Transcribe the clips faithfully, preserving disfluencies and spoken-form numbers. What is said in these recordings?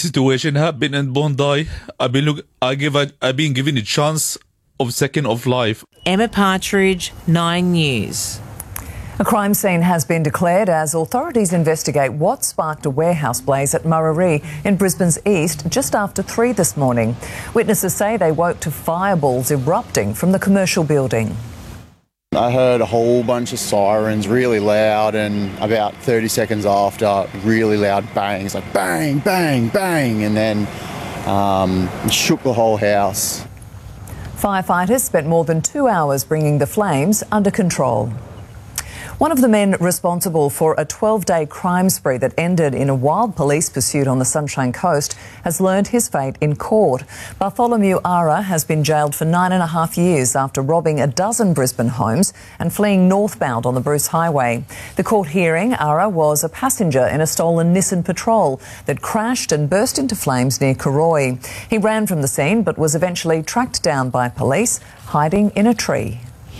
situation happened in Bondi. I've been look. I give. A, I've been given a chance of second of life. Emma Partridge, Nine News. A crime scene has been declared as authorities investigate what sparked a warehouse blaze at Murarrie in Brisbane's east just after three this morning. Witnesses say they woke to fireballs erupting from the commercial building. I heard a whole bunch of sirens, really loud, and about thirty seconds after, really loud bangs, like bang, bang, bang, and then um, shook the whole house. Firefighters spent more than two hours bringing the flames under control. One of the men responsible for a twelve-day crime spree that ended in a wild police pursuit on the Sunshine Coast has learned his fate in court. Bartholomew Ara has been jailed for nine and a half years after robbing a dozen Brisbane homes and fleeing northbound on the Bruce Highway. The court hearing, Ara was a passenger in a stolen Nissan Patrol that crashed and burst into flames near Karoi. He ran from the scene but was eventually tracked down by police, hiding in a tree.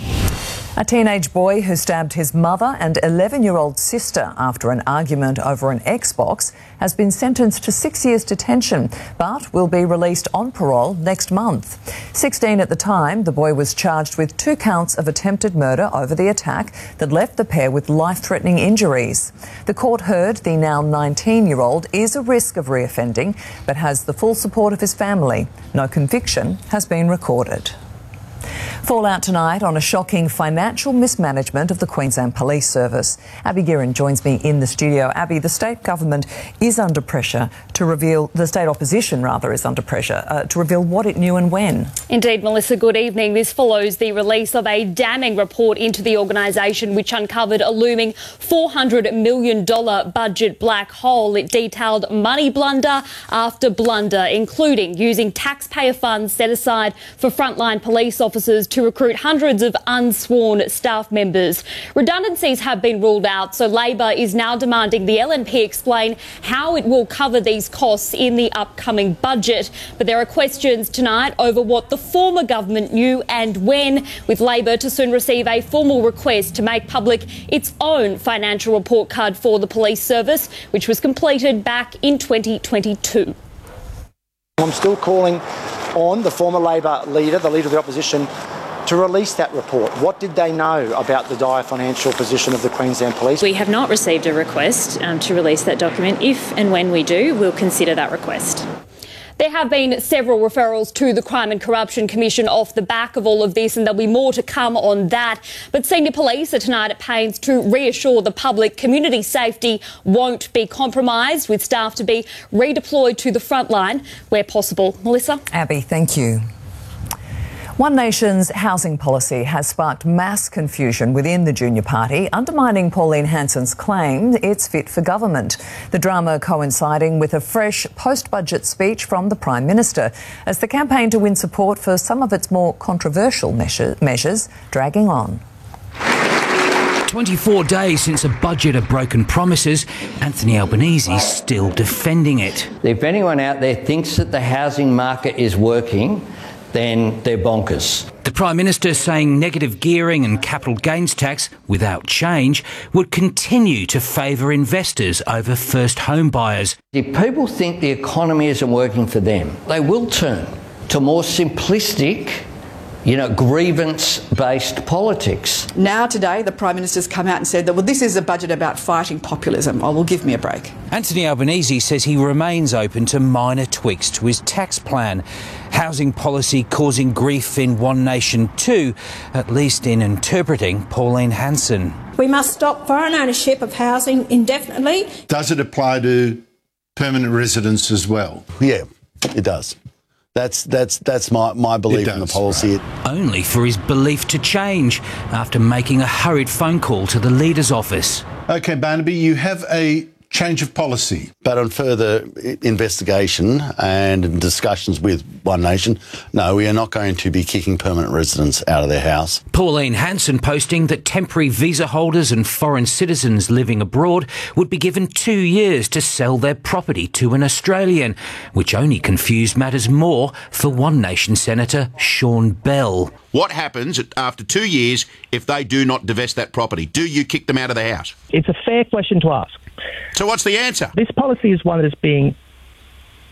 A teenage boy who stabbed his mother and eleven-year-old sister after an argument over an Xbox has been sentenced to six years detention, but will be released on parole next month. sixteen at the time, the boy was charged with two counts of attempted murder over the attack that left the pair with life-threatening injuries. The court heard the now nineteen-year-old is a risk of reoffending, but has the full support of his family. No conviction has been recorded. Fallout tonight on a shocking financial mismanagement of the Queensland Police Service. Abby Guerin joins me in the studio. Abby, the state government is under pressure to reveal, the state opposition rather is under pressure uh, to reveal what it knew and when. Indeed, Melissa, good evening. This follows the release of a damning report into the organisation which uncovered a looming four hundred million dollars budget black hole. It detailed money blunder after blunder, including using taxpayer funds set aside for frontline police officers to recruit hundreds of unsworn staff members. Redundancies have been ruled out, so Labor is now demanding the L N P explain how it will cover these costs in the upcoming budget. But there are questions tonight over what the former government knew and when, with Labor to soon receive a formal request to make public its own financial report card for the police service, which was completed back in twenty twenty-two. I'm still calling on the former Labor leader, the leader of the opposition, to release that report. What did they know about the dire financial position of the Queensland Police? We have not received a request um, to release that document. If and when we do, we'll consider that request. There have been several referrals to the Crime and Corruption Commission off the back of all of this, and there'll be more to come on that. But senior police are tonight at pains to reassure the public community safety won't be compromised, with staff to be redeployed to the front line where possible. Melissa? Abby, thank you. One Nation's housing policy has sparked mass confusion within the Junior Party, undermining Pauline Hanson's claim it's fit for government. The drama coinciding with a fresh post-budget speech from the Prime Minister, as the campaign to win support for some of its more controversial measure, measures dragging on. twenty-four days since a budget of broken promises, Anthony Albanese still defending it. If anyone out there thinks that the housing market is working, then they're bonkers. The Prime Minister saying negative gearing and capital gains tax, without change, would continue to favour investors over first home buyers. If people think the economy isn't working for them, they will turn to more simplistic, you know, grievance-based politics. Now today, the Prime Minister's come out and said that, well, this is a budget about fighting populism. Oh, well, give me a break. Anthony Albanese says he remains open to minor tweaks to his tax plan. Housing policy causing grief in One Nation too, at least in interpreting Pauline Hanson. We must stop foreign ownership of housing indefinitely. Does it apply to permanent residents as well? Yeah, it does. That's that's that's my, my belief does, in the policy. Right. Only for his belief to change after making a hurried phone call to the leader's office. OK, Barnaby, you have a change of policy. But on further investigation and discussions with One Nation, no, we are not going to be kicking permanent residents out of their house. Pauline Hanson posting that temporary visa holders and foreign citizens living abroad would be given two years to sell their property to an Australian, which only confused matters more for One Nation Senator Sean Bell. What happens after two years if they do not divest that property? Do you kick them out of the house? It's a fair question to ask. So what's the answer? This policy is one that is being